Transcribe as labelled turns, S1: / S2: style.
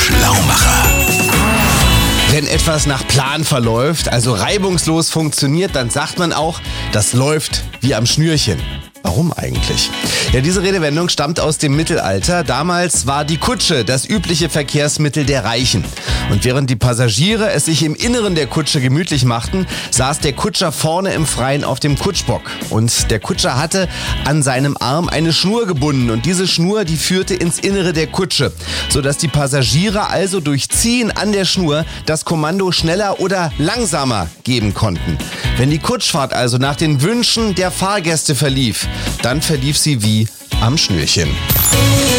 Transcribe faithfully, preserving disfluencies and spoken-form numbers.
S1: Schlaumacher.
S2: Wenn etwas nach Plan verläuft, also reibungslos funktioniert, dann sagt man auch, das läuft wie am Schnürchen. Warum eigentlich? Ja, diese Redewendung stammt aus dem Mittelalter. Damals war die Kutsche das übliche Verkehrsmittel der Reichen. Und während die Passagiere es sich im Inneren der Kutsche gemütlich machten, saß der Kutscher vorne im Freien auf dem Kutschbock. Und der Kutscher hatte an seinem Arm eine Schnur gebunden. Und diese Schnur, die führte ins Innere der Kutsche, sodass die Passagiere also durch Ziehen an der Schnur das Kommando schneller oder langsamer geben konnten. Wenn die Kutschfahrt also nach den Wünschen der Fahrgäste verlief, dann verlief sie wie am Schnürchen.